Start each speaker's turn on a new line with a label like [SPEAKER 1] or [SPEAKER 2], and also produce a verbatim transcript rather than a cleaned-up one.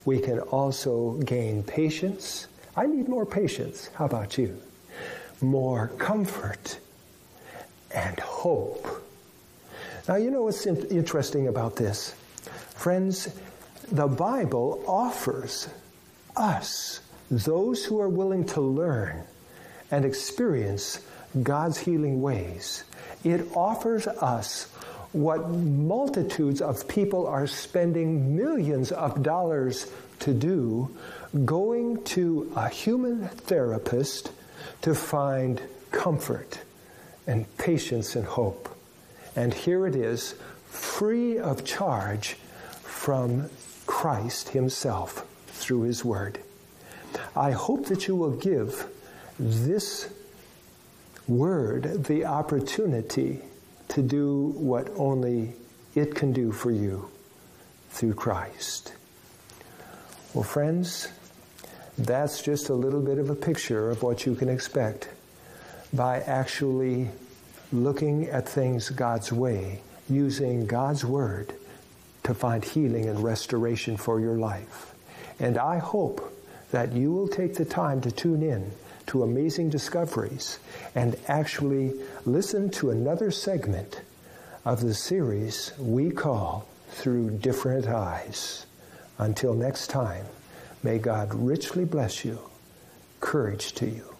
[SPEAKER 1] We can also gain patience. I need more patience. How about you? More comfort and hope. Now, you know what's interesting about this? Friends, the Bible offers us, those who are willing to learn and experience God's healing ways, it offers us what multitudes of people are spending millions of dollars to do, going to a human therapist to find comfort and patience and hope. And here it is, free of charge from Christ himself through his word. I hope that you will give this word the opportunity to do what only it can do for you through Christ. Well, friends, that's just a little bit of a picture of what you can expect by actually looking at things God's way, using God's word to find healing and restoration for your life. And I hope that you will take the time to tune in to Amazing Discoveries and actually listen to another segment of the series we call Through Different Eyes. Until next time, may God richly bless you. Courage to you.